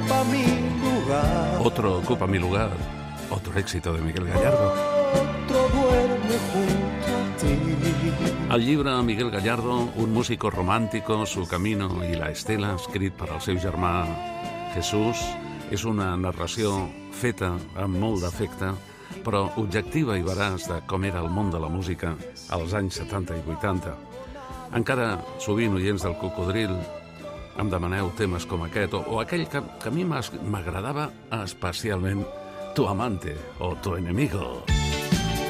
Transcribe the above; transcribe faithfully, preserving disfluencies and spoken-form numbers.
ocupa mi lugar. Otro ocupa mi lugar. Otro éxito de Miguel Gallardo. Otro duerme junto a ti. El llibre Miguel Gallardo, un músico romàntico, su camino i la estela, escrit per al seu germà Jesús, és una narració feta amb molt d'afecte, però objectiva i veraç de com era el món de la música als anys setanta i vuitanta. Encara, sovint, oients del Cocodril, em demaneu temes com aquest, o, o aquell que, que a mi m'agradava especialment, Tu amante o Tu enemigo.